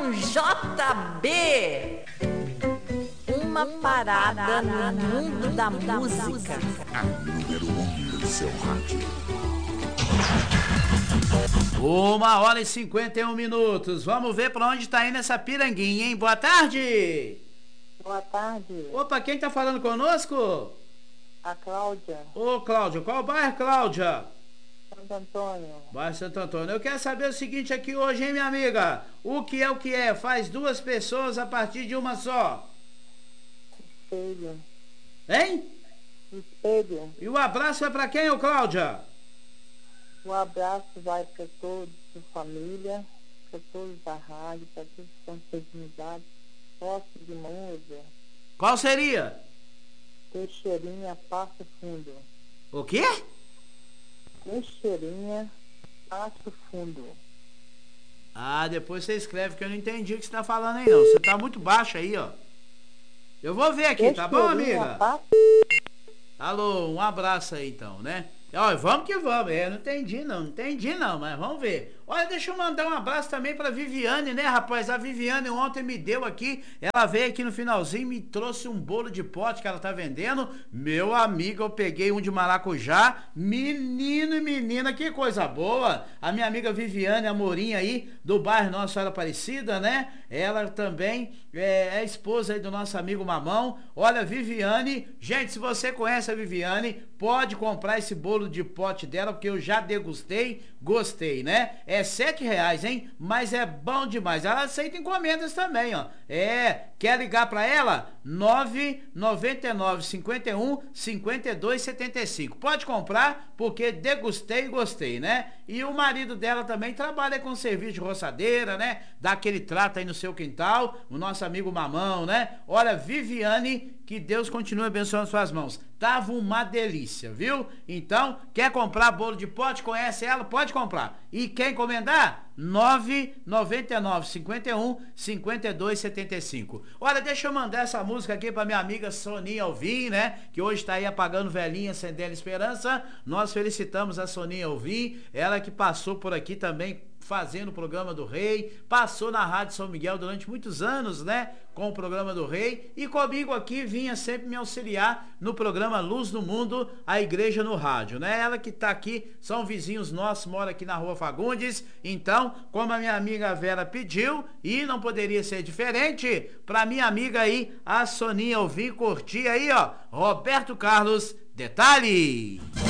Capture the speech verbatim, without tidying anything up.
com J B. Uma parada no mundo da música. A número um do seu rádio. Uma hora e cinquenta e um minutos. Vamos ver pra onde tá indo essa piranguinha, hein? Boa tarde. Boa tarde. Opa, quem tá falando conosco? A Cláudia. Ô, Cláudia, qual bairro, Cláudia? Santo Antônio. Bairro Santo Antônio. Eu quero saber o seguinte aqui hoje, hein, minha amiga? O que é o que é? Faz duas pessoas a partir de uma só. Espelho. Hein? Espelho. E o abraço é pra quem, ô Cláudia? O abraço vai para todos da família, para todos da rádio, para todos que estão sensibilizados. Posto de música. Qual seria? Teixeirinha, Passo Fundo. O quê? Teixeirinha, Passo Fundo. Ah, depois você escreve que eu não entendi o que você tá falando aí não. Você tá muito baixo aí, ó. Eu vou ver aqui, tá bom, amiga? Passo... Alô, um abraço aí então, né? Olha, vamos que vamos. É, não entendi não, não entendi não, mas vamos ver. Olha, deixa eu mandar um abraço também pra Viviane, né, rapaz? A Viviane ontem me deu aqui, ela veio aqui no finalzinho e me trouxe um bolo de pote que ela tá vendendo. Meu amigo, eu peguei um de maracujá. Menino e menina, que coisa boa. A minha amiga Viviane Amorim aí, do bairro Nossa Senhora Aparecida, né? Ela também é, é esposa aí do nosso amigo Mamão. Olha, Viviane, gente, se você conhece a Viviane, pode comprar esse bolo de pote dela, porque eu já degustei, gostei, né? É sete reais, hein? Mas é bom demais. Ela aceita encomendas também, ó. É, quer ligar pra ela? nove nove nove, cinco um, cinco dois sete cinco. Pode comprar, porque degustei e gostei, né? E o marido dela também trabalha com serviço de roçadeira, né? Dá aquele trato aí no seu quintal, o nosso amigo Mamão, né? Olha, Viviane, que Deus continue abençoando suas mãos. Tava uma delícia, viu? Então, quer comprar bolo de pote? Conhece ela? Pode comprar. E quer encomendar? nove nove nove, cinco um, cinco dois sete cinco. Olha, deixa eu mandar essa música aqui pra minha amiga Soninha Alvim, né? Que hoje tá aí apagando velhinha, acendendo esperança. Nós felicitamos a Soninha Alvim, ela que passou por aqui também fazendo o programa do Rei, passou na Rádio São Miguel durante muitos anos, né, com o programa do Rei, e comigo aqui vinha sempre me auxiliar no programa Luz do Mundo, a Igreja no Rádio, né, ela que tá aqui, são vizinhos nossos, mora aqui na Rua Fagundes. Então, como a minha amiga Vera pediu, e não poderia ser diferente, pra minha amiga aí, a Soninha ouvir, curtir aí, ó, Roberto Carlos, Detalhe.